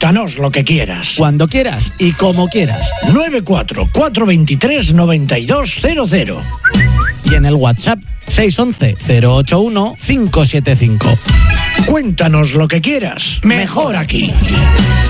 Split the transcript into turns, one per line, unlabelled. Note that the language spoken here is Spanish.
Cuéntanos lo que quieras.
Cuando quieras y como quieras.
94-423-9200.
Y en el WhatsApp 611-081-575.
Cuéntanos lo que quieras. Mejor aquí.